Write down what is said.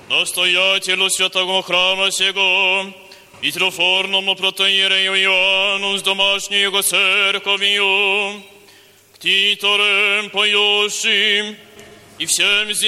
настоятелю святого храма сего, и трофорному протоиерею Иоанну с домашней его церковью, к титорам поющим и всем